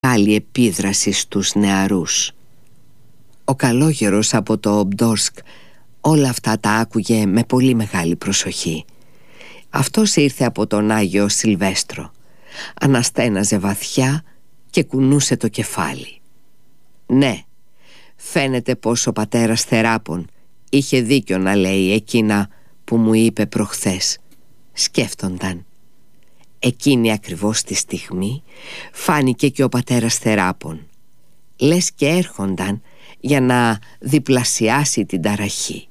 μεγάλη επίδραση στους νεαρούς. Ο καλόγερος από το Ομπντόρσκ όλα αυτά τα άκουγε με πολύ μεγάλη προσοχή. Αυτός ήρθε από τον Άγιο Σιλβέστρο. Αναστέναζε βαθιά και κουνούσε το κεφάλι. Ναι, φαίνεται πως ο πατέρας Θεράπων είχε δίκιο να λέει εκείνα που μου είπε προχθές, σκέφτονταν. Εκείνη ακριβώς τη στιγμή φάνηκε και ο πατέρας Θεράπων, λες και έρχονταν για να διπλασιάσει την ταραχή.